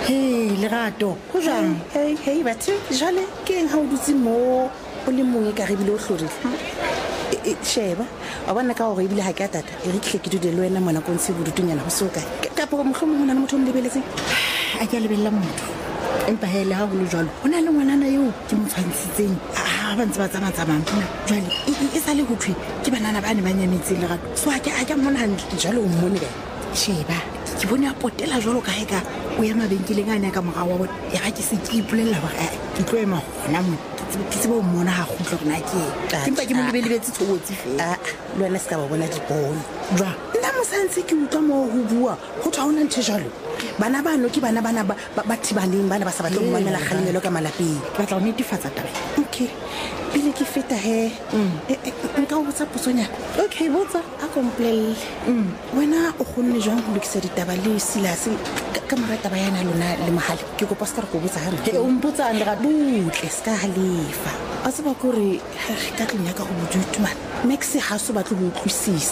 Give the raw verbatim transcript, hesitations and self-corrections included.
Hey, Lerato, ho jwang? Hey, hey, batho, jwale ke eng ha o dutse mo o le mong e ka re bile o hlorile. E sheba, wa bona ka hore ebile ha ke a tata. E re hle ke dude le wena mona kontse bodutunyana ho soka. Ka po mohlomong hona le motho o mlebeletseng. A ke a lebella motho. Empa hele ha ho le jwalo. Hona le ngwanana eo ke mo tshwantsitseng. Ah, ba ntse ba tsama tsamang. Jwale e sa le ho thwe ke banana ba ne ba nyametseng Lerato. So a ke a ke mona hantle jwale o mmone ba. Sheba, ke bone a potela jwalo ka eka o ya mabenkeleng a ne ka morao wa bona. Ya ga ke se ke ipolella hore ke tlo ema hona mo. Ke tsebe o mmona ha khutlo rena ke. Empa ke mo lebeletse thotse fela. Le wena se ka ba bona dipono. Jwa. Nna mo santse ke utlwa mo ho bua. Ho thwa hona ntse jwalo. Bana bano ke bana bana ba ba thibaneng bana ba sa batle ho mamela kgalemelo ka malapeng. Ke batla ho netefatsa taba. Okay. Pele ke feta he. Nka o botsa potsonyana. Okay, botsa. A komplel. Wena o khonne jwang ho lokisa ditaba le silase ka mara taba yana lona le mahale. Ke kopa ska re go botsa hana. Ke o mpotsa le ga butle ska halefa. A se ba kore ka tlonya ka go bodutu man. Max ha so batle ho utlwisisa.